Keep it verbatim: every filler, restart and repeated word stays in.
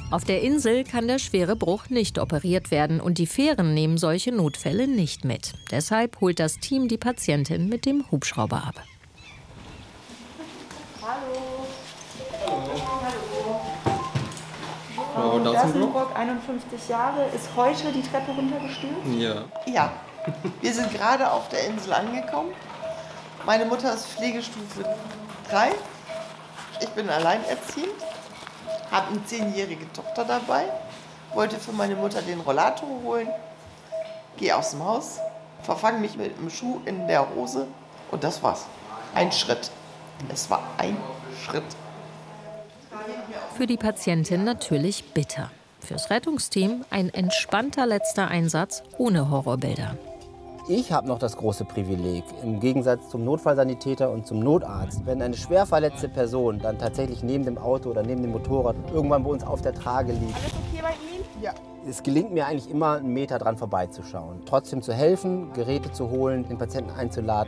Auf der Insel kann der schwere Bruch nicht operiert werden und die Fähren nehmen solche Notfälle nicht mit. Deshalb holt das Team die Patientin mit dem Hubschrauber ab. Hallo. Hallo. Frau Dassenbrock, einundfünfzig Jahre, ist heute die Treppe runtergestürzt? Ja. Ja, wir sind gerade auf der Insel angekommen. Meine Mutter ist Pflegestufe drei. Ich bin alleinerziehend, habe eine zehnjährige Tochter dabei, wollte für meine Mutter den Rollator holen, gehe aus dem Haus, verfange mich mit dem Schuh in der Hose und das war's. Ein Schritt. Es war ein Schritt. Für die Patientin natürlich bitter. Fürs Rettungsteam ein entspannter letzter Einsatz ohne Horrorbilder. Ich habe noch das große Privileg, im Gegensatz zum Notfallsanitäter und zum Notarzt, wenn eine schwer verletzte Person dann tatsächlich neben dem Auto oder neben dem Motorrad irgendwann bei uns auf der Trage liegt. Alles okay bei Ihnen? Ja. Es gelingt mir eigentlich immer, einen Meter dran vorbeizuschauen. Trotzdem zu helfen, Geräte zu holen, den Patienten einzuladen.